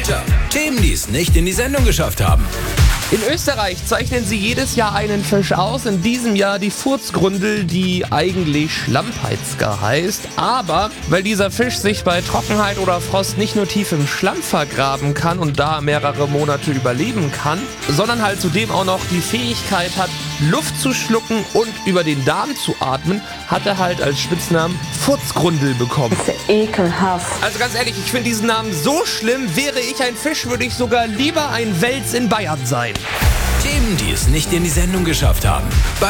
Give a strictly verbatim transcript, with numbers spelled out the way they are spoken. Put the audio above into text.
Tja, Themen, die es nicht in die Sendung geschafft haben. In Österreich zeichnen sie jedes Jahr einen Fisch aus. In diesem Jahr die Furzgrundel, die eigentlich Schlammpeitzger heißt. Aber weil dieser Fisch sich bei Trockenheit oder Frost nicht nur tief im Schlamm vergraben kann und da mehrere Monate überleben kann, sondern halt zudem auch noch die Fähigkeit hat, Luft zu schlucken und über den Darm zu atmen, hat er halt als Spitznamen Furzgrundel bekommen. Das ist ekelhaft. Also ganz ehrlich, ich finde diesen Namen so schlimm. Wäre ich ein Fisch, würde ich sogar lieber ein Wels in Bayern sein. Themen, die es nicht in die Sendung geschafft haben.